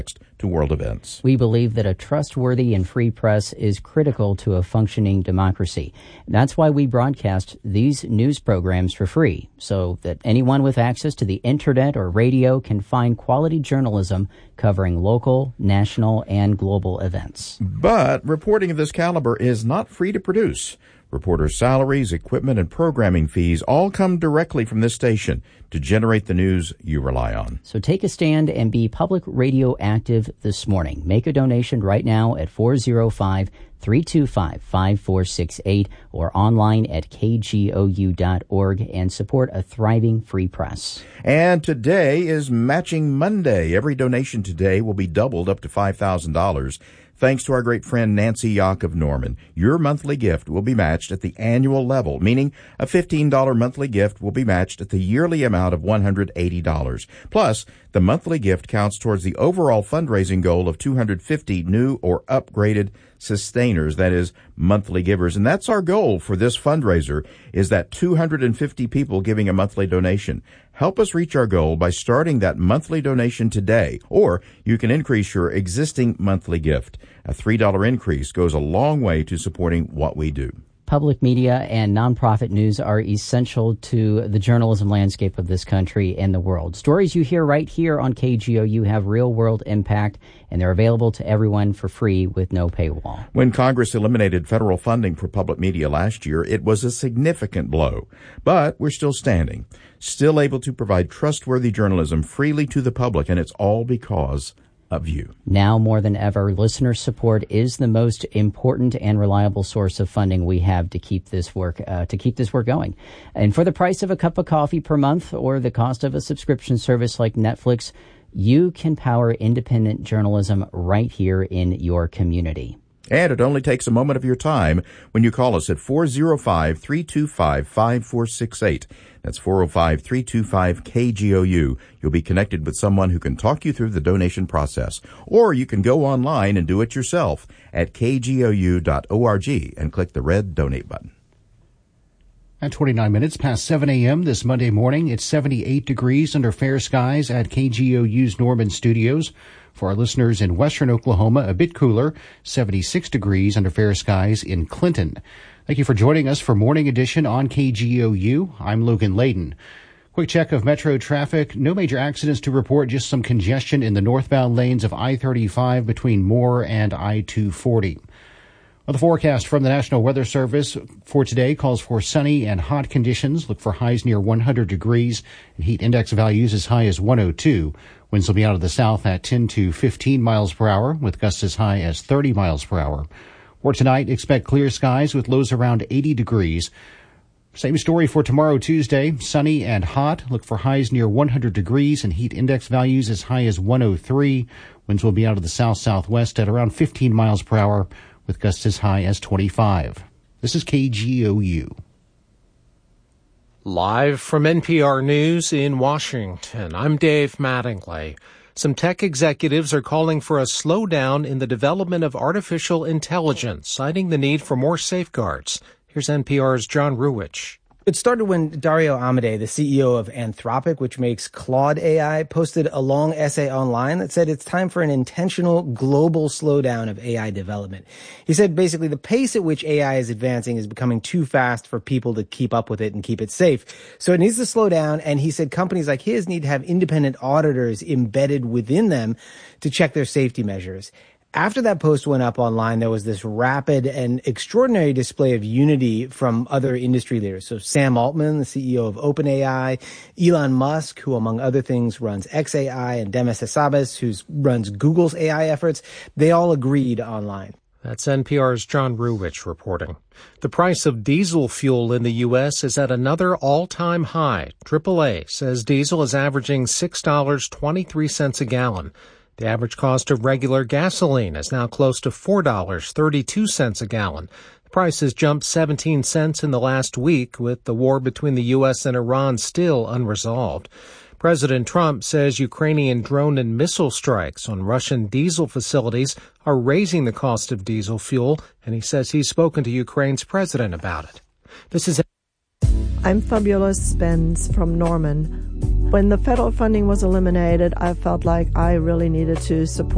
to world events. We believe that a trustworthy and free press is critical to a functioning democracy. That's why we broadcast these news programs for free, so that anyone with access to the internet or radio can find quality journalism covering local, national, and global events. But reporting of this caliber is not free to produce. Reporters' salaries, equipment, and programming fees all come directly from this station to generate the news you rely on. So take a stand and be public radio active this morning. Make a donation right now at 405-325-5468 or online at kgou.org and support a thriving free press. And today is Matching Monday. Every donation today will be doubled up to $5,000. Thanks to our great friend Nancy Yock of Norman, your monthly gift will be matched at the annual level, meaning a $15 monthly gift will be matched at the yearly amount of $180. Plus, the monthly gift counts towards the overall fundraising goal of 250 new or upgraded sustainers, that is, monthly givers. And that's our goal for this fundraiser, is that 250 people giving a monthly donation. Help us reach our goal by starting that monthly donation today, or you can increase your existing monthly gift. A $3 increase goes a long way to supporting what we do. Public media and nonprofit news are essential to the journalism landscape of this country and the world. Stories you hear right here on KGOU have real-world impact, and they're available to everyone for free with no paywall. When Congress eliminated federal funding for public media last year, it was a significant blow. But we're still standing, still able to provide trustworthy journalism freely to the public, and it's all because of you. Now more than ever, listener support is the most important and reliable source of funding we have to keep this work going. And for the price of a cup of coffee per month or the cost of a subscription service like Netflix, you can power independent journalism right here in your community. And it only takes a moment of your time when you call us at 405-325-5468. That's 405-325-KGOU. You'll be connected with someone who can talk you through the donation process. Or you can go online and do it yourself at kgou.org and click the red donate button. At 29 minutes past 7 a.m. this Monday morning, it's 78 degrees under fair skies at KGOU's Norman Studios. For our listeners in western Oklahoma, a bit cooler, 76 degrees under fair skies in Clinton. Thank you for joining us for Morning Edition on KGOU. I'm Logan Layden. Quick check of metro traffic. No major accidents to report, just some congestion in the northbound lanes of I-35 between Moore and I-240. Well, the forecast from the National Weather Service for today calls for sunny and hot conditions. Look for highs near 100 degrees and heat index values as high as 102. Winds will be out of the south at 10 to 15 miles per hour, with gusts as high as 30 miles per hour. For tonight, expect clear skies with lows around 80 degrees. Same story for tomorrow, Tuesday. Sunny and hot. Look for highs near 100 degrees and heat index values as high as 103. Winds will be out of the south-southwest at around 15 miles per hour, with gusts as high as 25. This is KGOU. Live from NPR News in Washington, I'm Dave Mattingly. Some tech executives are calling for a slowdown in the development of artificial intelligence, citing the need for more safeguards. Here's NPR's John Ruwitch. It started when Dario Amodei, the CEO of Anthropic, which makes Claude AI, posted a long essay online that said it's time for an intentional global slowdown of AI development. He said basically the pace at which AI is advancing is becoming too fast for people to keep up with it and keep it safe. So it needs to slow down, and he said companies like his need to have independent auditors embedded within them to check their safety measures. After that post went up online, there was this rapid and extraordinary display of unity from other industry leaders. So Sam Altman, the CEO of OpenAI, Elon Musk, who among other things runs xAI, and Demis Hassabis, who runs Google's AI efforts, they all agreed online. That's NPR's John Ruwitch reporting. The price of diesel fuel in the U.S. is at another all-time high. AAA says diesel is averaging $6.23 a gallon. The average cost of regular gasoline is now close to $4.32 a gallon. The price has jumped 17 cents in the last week, with the war between the U.S. and Iran still unresolved. President Trump says Ukrainian drone and missile strikes on Russian diesel facilities are raising the cost of diesel fuel, and he says he's spoken to Ukraine's president about it. I'm Fabiola Spence from Norman. When the federal funding was eliminated, I felt like I really needed to support